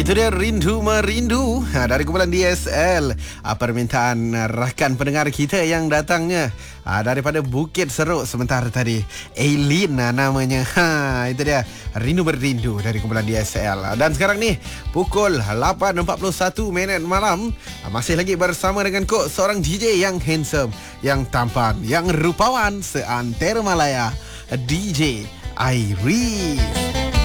Itu dia Rindu Merindu dari kumpulan DSL. Permintaan rakan pendengar kita yang datangnya daripada Bukit Seruk sementara tadi. Aileen namanya. Itu dia Rindu Merindu dari kumpulan DSL. Dan sekarang ni pukul 8.41 malam. Masih lagi bersama dengan Kok, seorang DJ yang handsome, yang tampan, yang rupawan seantero Malaya, DJ Iris.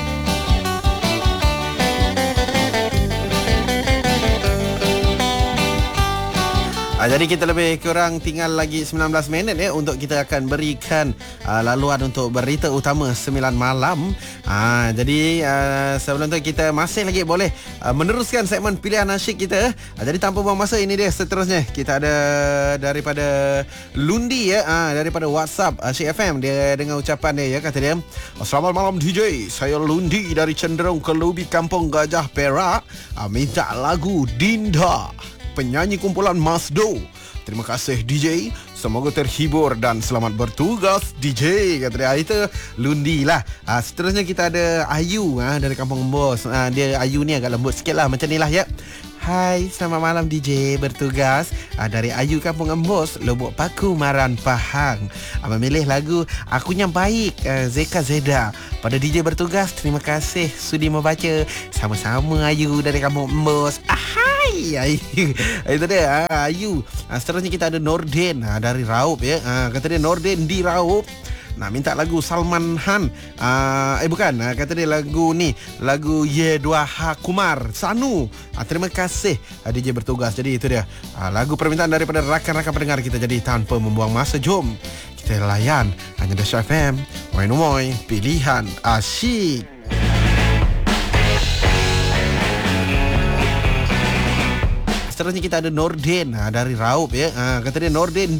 Jadi kita lebih kurang tinggal lagi 19 minit untuk kita akan berikan laluan untuk berita utama 9 malam. Jadi sebelum tu kita masih lagi boleh meneruskan segmen pilihan asyik kita. Jadi tanpa buang masa, ini dia seterusnya. Kita ada daripada Lundi daripada WhatsApp Asyik FM. Dia dengan ucapan dia kata dia, "Selamat malam DJ, saya Lundi dari Cenderung Kelubi, Kampung Gajah Perak. Minta lagu Dinda, penyanyi kumpulan Masdo. Terima kasih DJ, semoga terhibur dan selamat bertugas DJ," kata dia. Itu Lundi lah. Seterusnya kita ada Ayu dari Kampung Embos. Dia Ayu ni agak lembut sikit lah, macam ni lah ya. "Hai, selamat malam DJ, bertugas dari Ayu Kampung Embos, Lubuk Paku, Maran Pahang. Memilih lagu Akunya Baik, Zeka Zeda. Pada DJ bertugas, terima kasih sudi membaca. Sama-sama Ayu dari Kampung Embos." Hai Ayu. Itu dia Ayu. Seterusnya kita ada Nordin dari Raup ya. Kata dia Nordin di Raup nak minta lagu Salman Han. Kata dia lagu ni, lagu Ye2H Kumar Sanu. Terima kasih DJ bertugas. Jadi itu dia lagu permintaan daripada rakan-rakan pendengar kita. Jadi tanpa membuang masa, jom kita layan hanya Dasha FM. Moy pilihan asyik. Seterusnya kita ada Nordin dari Raup ya. Kata dia Nordin